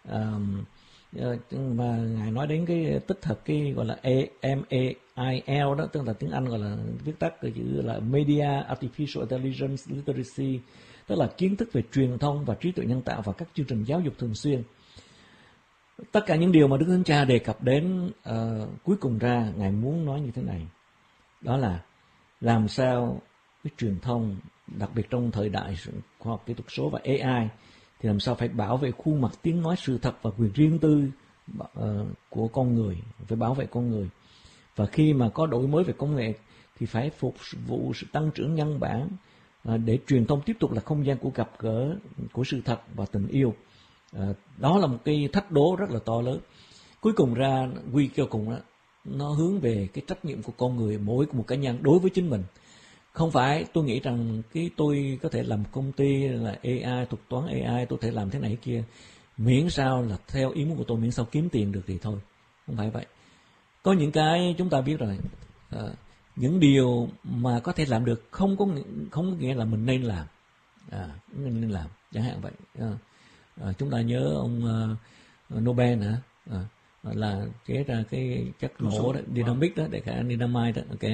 Và ngài nói đến cái tích hợp cái gọi là MAIL đó, tức là tiếng Anh gọi là viết tắt cái chữ là Media Artificial Intelligence Literacy, tức là kiến thức về truyền thông và trí tuệ nhân tạo và các chương trình giáo dục thường xuyên. Tất cả những điều mà Đức Thánh Cha đề cập đến, cuối cùng ra ngài muốn nói như thế này, đó là làm sao cái truyền thông, đặc biệt trong thời đại khoa học kỹ thuật số và AI, thì làm sao phải bảo vệ khuôn mặt, tiếng nói, sự thật và quyền riêng tư của con người, phải bảo vệ con người. Và khi mà có đổi mới về công nghệ thì phải phục vụ sự tăng trưởng nhân bản, để truyền thông tiếp tục là không gian của gặp gỡ, của sự thật và tình yêu. Đó là một cái thách đố rất là to lớn. Cuối cùng ra, quy cho cùng đó, nó hướng về cái trách nhiệm của con người, mỗi một cá nhân đối với chính mình. Không phải tôi nghĩ rằng tôi có thể làm công ty là AI, thuật toán AI, tôi thể làm thế này kia, miễn sao là theo ý muốn của tôi, miễn sao kiếm tiền được thì thôi. Không phải vậy. Có những cái chúng ta biết rồi, những điều mà có thể làm được không có nghĩa là mình nên làm. Mình nên làm, chẳng hạn vậy. Chúng ta nhớ ông Nobel nữa, là chế ra cái chất nổ đó, dynamic đó, để cả dynamite đó, ok.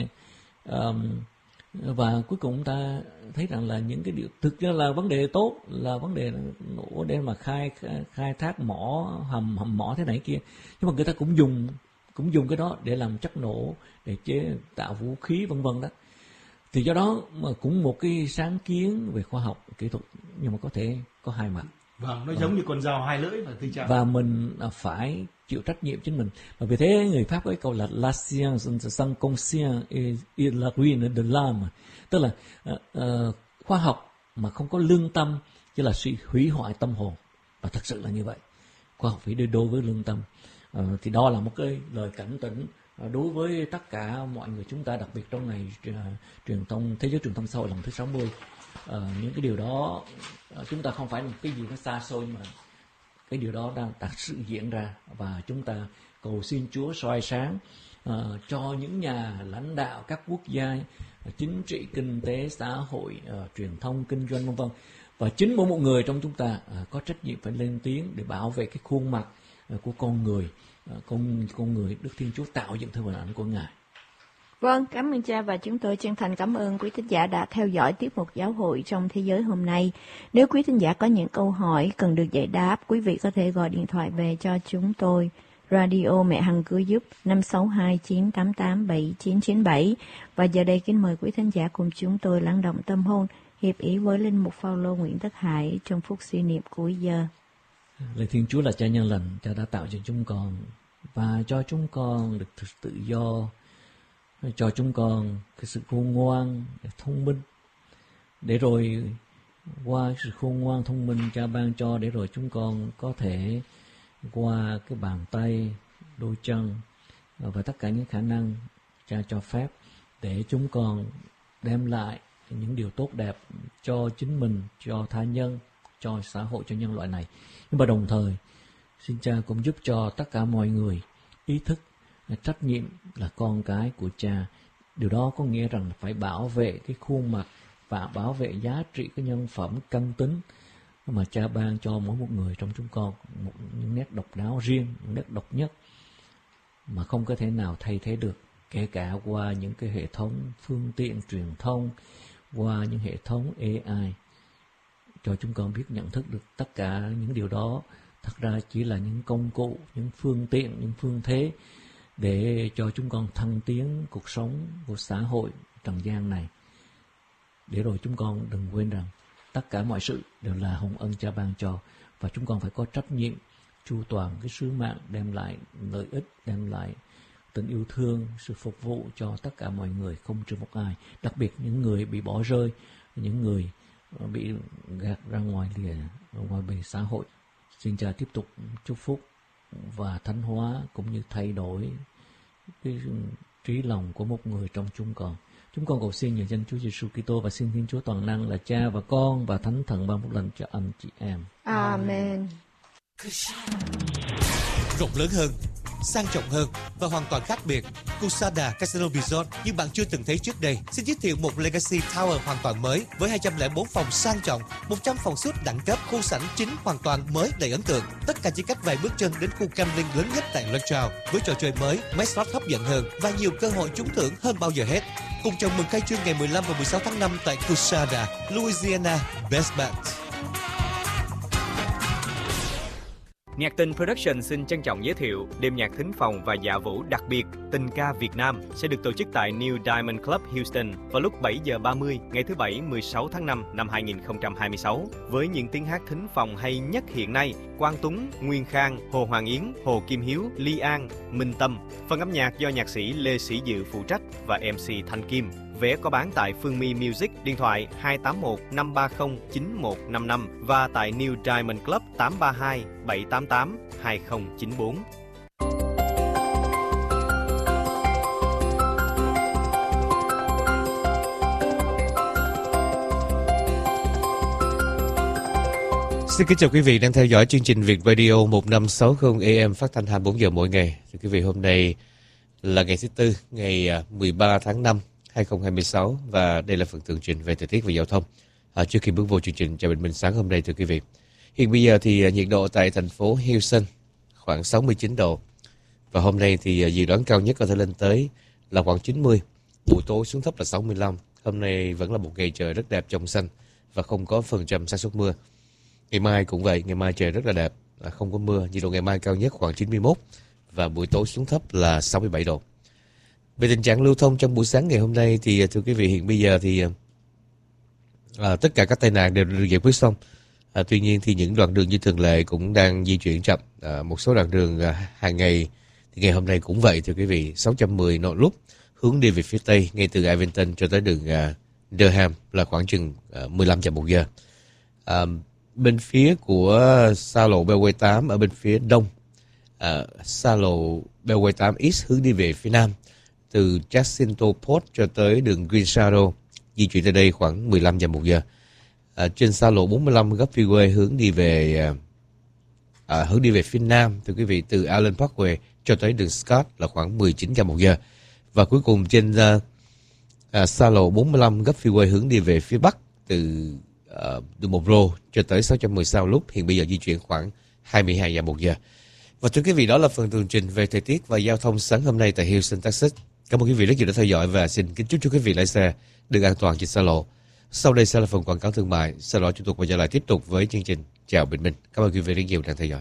Và cuối cùng ta thấy rằng là những cái điều thực ra là vấn đề tốt, là vấn đề nổ để mà khai thác mỏ, hầm mỏ thế này kia, nhưng mà người ta cũng dùng cái đó để làm chất nổ, để chế tạo vũ khí vân vân đó. Thì do đó mà cũng một cái sáng kiến về khoa học kỹ thuật, nhưng mà có thể có hai mặt. Vâng, nó giống như con dao hai lưỡi mà thưa cha. Và mình phải chịu trách nhiệm chính mình. Và vì thế người Pháp có cái câu là la science sans conscience est la ruine de l'âme, tức là khoa học mà không có lương tâm chỉ là sự hủy hoại tâm hồn. Và thật sự là như vậy. Khoa học phải đi đôi với lương tâm. Thì đó là một cái lời cảnh tỉnh đối với tất cả mọi người chúng ta, đặc biệt trong ngày truyền thông thế giới truyền thông xã hội lần thứ 60. Những cái điều đó chúng ta không phải là một cái gì nó xa xôi, mà cái điều đó đang thật sự diễn ra, và chúng ta cầu xin Chúa soi sáng cho những nhà lãnh đạo các quốc gia, chính trị, kinh tế, xã hội, truyền thông, kinh doanh vân vân, và chính mỗi một người trong chúng ta có trách nhiệm phải lên tiếng để bảo vệ cái khuôn mặt của con người, con người Đức Thiên Chúa tạo dựng theo hình ảnh của Ngài. Vâng, cảm ơn cha, và chúng tôi chân thành cảm ơn quý thính giả đã theo dõi tiết mục Giáo hội trong thế giới hôm nay. Nếu quý thính giả có những câu hỏi cần được giải đáp, quý vị có thể gọi điện thoại về cho chúng tôi. Radio Mẹ Hằng Cứu Giúp 562-988-7997. Và giờ đây kính mời quý thính giả cùng chúng tôi lắng động tâm hồn, hiệp ý với Linh Mục Phaolô Nguyễn Tất Hải trong phút suy niệm cuối giờ. Lạy Thiên Chúa là Cha nhân lành, Cha đã tạo cho chúng con và cho chúng con được tự do, cho chúng con cái sự khôn ngoan, thông minh, để rồi qua sự khôn ngoan thông minh Cha ban cho, để rồi chúng con có thể qua cái bàn tay, đôi chân và tất cả những khả năng Cha cho phép, để chúng con đem lại những điều tốt đẹp cho chính mình, cho tha nhân, cho xã hội, cho nhân loại này. Nhưng mà đồng thời xin Cha cũng giúp cho tất cả mọi người ý thức trách nhiệm là con cái của Cha. Điều đó có nghĩa rằng phải bảo vệ cái khuôn mặt và bảo vệ giá trị cái nhân phẩm căn tính mà Cha ban cho mỗi một người trong chúng con, những nét độc đáo riêng, những nét độc nhất mà không có thể nào thay thế được, kể cả qua những cái hệ thống phương tiện truyền thông, qua những hệ thống AI, cho chúng con biết nhận thức được tất cả những điều đó thật ra chỉ là những công cụ, những phương tiện, những phương thế để cho chúng con thăng tiến cuộc sống của xã hội trần gian này. Để rồi chúng con đừng quên rằng tất cả mọi sự đều là hồng ân Cha ban cho, và chúng con phải có trách nhiệm chu toàn cái sứ mạng đem lại lợi ích, đem lại tình yêu thương, sự phục vụ cho tất cả mọi người, không trừ một ai, đặc biệt những người bị bỏ rơi, những người bị gạt ra ngoài bề xã hội. Xin Cha tiếp tục chúc phúc và thánh hóa cũng như thay đổi cái trí lòng của một người trong chúng con. Chúng con cầu xin nhờ danh Chúa Giêsu Kitô, và xin Thiên Chúa toàn năng là Cha và Con và Thánh Thần ban một lần cho anh chị em. Amen. Rộng lớn hơn, sang trọng hơn và hoàn toàn khác biệt. Kusada Casino Resort như bạn chưa từng thấy trước đây xin giới thiệu một Legacy Tower hoàn toàn mới với 204 phòng sang trọng, 100 phòng suite đẳng cấp, khu sảnh chính hoàn toàn mới đầy ấn tượng. Tất cả chỉ cách vài bước chân đến khu camping lớn nhất tại Lake với trò chơi mới, máy slot hấp dẫn hơn và nhiều cơ hội trúng thưởng hơn bao giờ hết. Cùng chào mừng khai trương ngày 15 và 16 tháng 5 tại Kusada, Louisiana, Best Bet. Nhạc Tình Production xin trân trọng giới thiệu đêm nhạc thính phòng và dạ vũ đặc biệt Tình ca Việt Nam sẽ được tổ chức tại New Diamond Club Houston vào lúc 7:30 ngày thứ Bảy 16 tháng 5 năm 2026 với những tiếng hát thính phòng hay nhất hiện nay: Quang Tuấn, Nguyên Khang, Hồ Hoàng Yến, Hồ Kim Hiếu, Ly An, Minh Tâm. Phần âm nhạc do nhạc sĩ Lê Sĩ Dự phụ trách và MC Thanh Kim. Vé có bán tại Phương My Music, điện thoại 281 530 9155 và tại New Diamond Club 832 788 2094. Xin kính chào quý vị đang theo dõi chương trình Việt Radio 1560 AM phát thanh 24 giờ mỗi ngày. Thưa quý vị, hôm nay là ngày thứ Tư, ngày 13 tháng 5 2026 và đây là phần tường trình về thời tiết và giao thông. Trước khi bước vô chương trình chào bình minh sáng hôm nay, thưa quý vị, hiện bây giờ thì nhiệt độ tại thành phố Houston khoảng 69 độ và hôm nay thì dự đoán cao nhất có thể lên tới là khoảng 90, buổi tối xuống thấp là 65. Hôm nay vẫn là một ngày trời rất đẹp trong xanh và không có phần trăm xác suất mưa. Ngày mai cũng vậy, ngày mai trời rất là đẹp, không có mưa, nhiệt độ ngày mai cao nhất khoảng 91 và buổi tối xuống thấp là 67 độ. Về tình trạng lưu thông trong buổi sáng ngày hôm nay thì thưa quý vị, hiện bây giờ thì tất cả các tai nạn đều được giải quyết xong. Tuy nhiên thì những đoạn đường như thường lệ cũng đang di chuyển chậm. Một số đoạn đường hàng ngày thì ngày hôm nay cũng vậy thưa quý vị. 610 nội lúc hướng đi về phía tây ngay từ Avington cho tới đường Durham là khoảng chừng 15 chậm 1 giờ. Bên phía của xa lộ Beltway 8 ở bên phía đông, xa lộ Beltway 8 East hướng đi về phía nam từ Jacinto Port cho tới đường Green Shadow di chuyển tới đây khoảng 15 giờ 1 giờ. Trên xa lộ 45 gấp freeway hướng đi về phía nam thưa quý vị, từ Allen Parkway cho tới đường Scott là khoảng 19 giờ 1 giờ. Và cuối cùng trên xa lộ 45 gấp freeway hướng đi về phía bắc từ đường Monroe cho tới 610 South Loop hiện bây giờ di chuyển khoảng 22 giờ 1 giờ. Và thưa quý vị, đó là phần tường trình về thời tiết và giao thông sáng hôm nay tại Houston, Texas. Cảm ơn quý vị rất nhiều đã theo dõi và xin kính chúc cho quý vị lái xe được an toàn trên xa lộ. Sau đây sẽ là phần quảng cáo thương mại, sau đó chúng tôi quay trở lại tiếp tục với chương trình Chào Bình Minh. Cảm ơn quý vị rất nhiều đang theo dõi.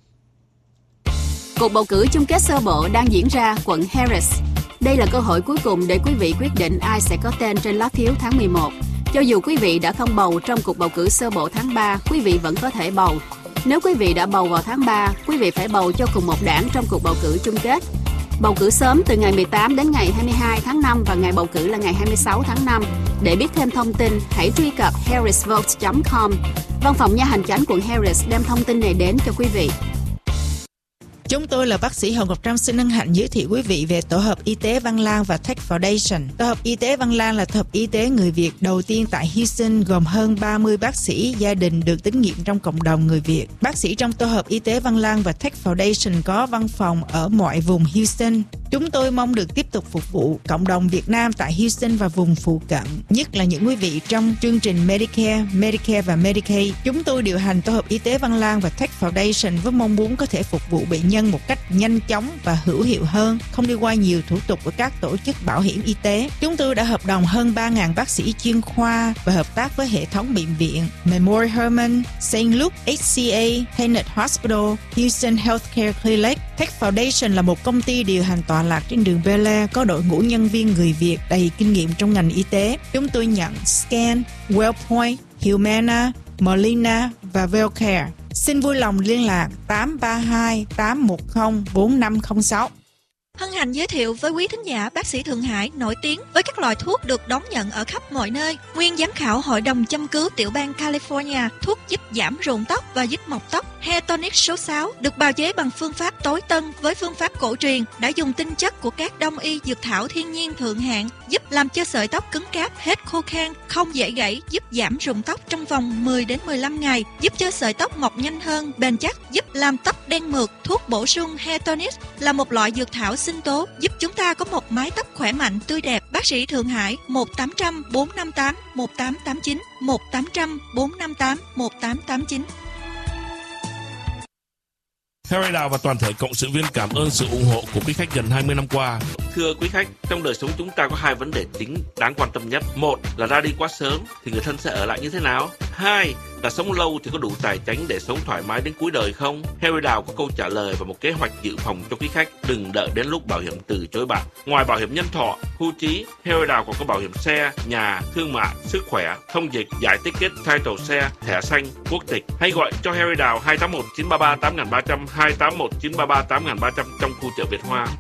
Cuộc bầu cử chung kết sơ bộ đang diễn ra quận Harris. Đây là cơ hội cuối cùng để quý vị quyết định ai sẽ có tên trên lá phiếu tháng 11. Cho dù quý vị đã không bầu trong cuộc bầu cử sơ bộ tháng 3, quý vị vẫn có thể bầu. Nếu quý vị đã bầu vào tháng 3, quý vị phải bầu cho cùng một đảng trong cuộc bầu cử chung kết. Bầu cử sớm từ ngày 18 đến ngày 22 tháng 5 và ngày bầu cử là ngày 26 tháng 5. Để biết thêm thông tin, hãy truy cập harrisvotes.com. Văn phòng nha hành chánh quận Harris đem thông tin này đến cho quý vị. Chúng tôi là bác sĩ Hồng Ngọc Trâm xin hân hạnh giới thiệu quý vị về Tổ hợp Y tế Văn Lang và Tech Foundation. Tổ hợp Y tế Văn Lang là tổ hợp y tế người Việt đầu tiên tại Houston, gồm hơn 30 bác sĩ gia đình được tín nhiệm trong cộng đồng người Việt. Bác sĩ trong Tổ hợp Y tế Văn Lang và Tech Foundation có văn phòng ở mọi vùng Houston. Chúng tôi mong được tiếp tục phục vụ cộng đồng Việt Nam tại Houston và vùng phụ cận, nhất là những quý vị trong chương trình Medicare và Medicaid. Chúng tôi điều hành Tổ hợp Y tế Văn Lang và Tech Foundation với mong muốn có thể phục vụ bệnh nhân một cách nhanh chóng và hữu hiệu hơn, không đi qua nhiều thủ tục của các tổ chức bảo hiểm y tế. Chúng tôi đã hợp đồng hơn 3.000 bác sĩ chuyên khoa và hợp tác với hệ thống bệnh viện Memorial Hermann, St. Luke, HCA, Tenet Hospital, Houston Healthcare Clinic. Tech Foundation là một công ty điều hành tọa lạc trên đường Bel Air, có đội ngũ nhân viên người Việt đầy kinh nghiệm trong ngành y tế. Chúng tôi nhận Scan, Wellpoint, Humana, Molina và Wellcare. Xin vui lòng liên lạc 832-810-4506. Hân hạnh giới thiệu với quý thính giả bác sĩ Thượng Hải nổi tiếng với các loại thuốc được đón nhận ở khắp mọi nơi. Nguyên giám khảo Hội đồng châm cứu tiểu bang California, thuốc giúp giảm rụng tóc và giúp mọc tóc Hair Tonic số 6 được bào chế bằng phương pháp tối tân với phương pháp cổ truyền, đã dùng tinh chất của các đông y dược thảo thiên nhiên thượng hạng, giúp làm cho sợi tóc cứng cáp, hết khô khan, không dễ gãy, giúp giảm rụng tóc trong vòng 10 đến 15 ngày, giúp cho sợi tóc mọc nhanh hơn, bền chắc, giúp làm tóc đen mượt. Thuốc bổ sung Hair Tonic là một loại dược thảo sinh tố giúp chúng ta có một mái tóc khỏe mạnh, tươi đẹp. Bác sĩ Thượng Hải 1-800-458-1889 1-800-458-1889. Harry Đào và toàn thể cộng sự viên cảm ơn sự ủng hộ của quý khách gần 20 năm qua. Thưa quý khách, trong đời sống chúng ta có hai vấn đề chính đáng quan tâm nhất. Một là ra đi quá sớm thì người thân sẽ ở lại như thế nào? Hai là sống lâu thì có đủ tài chính để sống thoải mái đến cuối đời không? Harry Đào có câu trả lời và một kế hoạch dự phòng cho quý khách. Đừng đợi đến lúc bảo hiểm từ chối bạn. Ngoài bảo hiểm nhân thọ, hưu trí, Harry Đào còn có bảo hiểm xe, nhà, thương mại, sức khỏe, thông dịch, giải ticket, title xe, thẻ xanh, quốc tịch. Hãy gọi cho Harry Đào 281-933-8300, 281-933-8300 trong khu chợ Việt Hoa.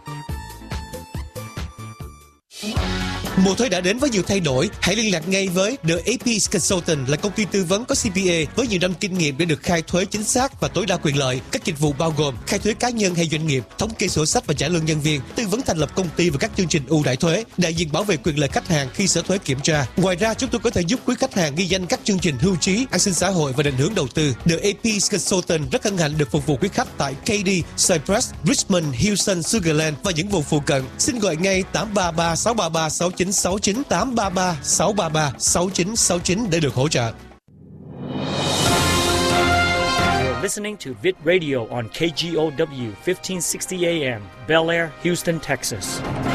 Mùa thuế đã đến với nhiều thay đổi. Hãy liên lạc ngay với The Apex Consultant, là công ty tư vấn có CPA với nhiều năm kinh nghiệm để được khai thuế chính xác và tối đa quyền lợi. Các dịch vụ bao gồm khai thuế cá nhân hay doanh nghiệp, thống kê sổ sách và trả lương nhân viên, tư vấn thành lập công ty và các chương trình ưu đãi thuế, đại diện bảo vệ quyền lợi khách hàng khi sở thuế kiểm tra. Ngoài ra, chúng tôi có thể giúp quý khách hàng ghi danh các chương trình hưu trí, an sinh xã hội và định hướng đầu tư. The Apex Consultant rất hân hạnh được phục vụ quý khách tại Katy, Cypress, Richmond, Houston, Sugar Land và những vùng phụ cận. Xin gọi ngay 833-633-6969, 833-633-6969 để được hỗ trợ. You're listening to Vid Radio on KGOW 1560 AM, Bel Air, Houston, Texas.